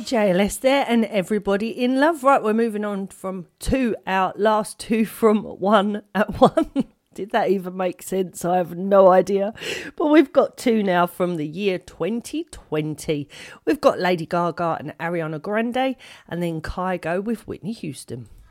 JLS there and Everybody in Love. Right, we're moving on from two, our last two from one at one. Did that even make sense? I have no idea. But we've got two now from the year 2020. We've got Lady Gaga and Ariana Grande, and then Kygo with Whitney Houston.